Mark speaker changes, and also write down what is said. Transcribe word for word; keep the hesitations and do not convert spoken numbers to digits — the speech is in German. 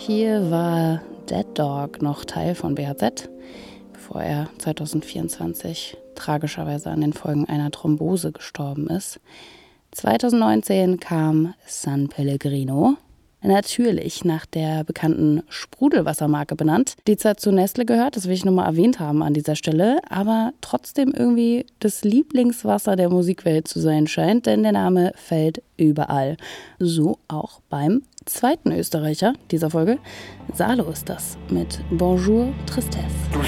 Speaker 1: zweitausendvier war Dead Dog noch Teil von B H Z, bevor er zweitausendvierundzwanzig tragischerweise an den Folgen einer Thrombose gestorben ist. zweitausendneunzehn kam San Pellegrino, natürlich nach der bekannten Sprudelwassermarke benannt, die zwar zu Nestle gehört, das will ich nur mal erwähnt haben an dieser Stelle, aber trotzdem irgendwie das Lieblingswasser der Musikwelt zu sein scheint, denn der Name fällt überall. So auch beim zweiten Österreicher dieser Folge. Salo ist das mit Bonjour Tristesse.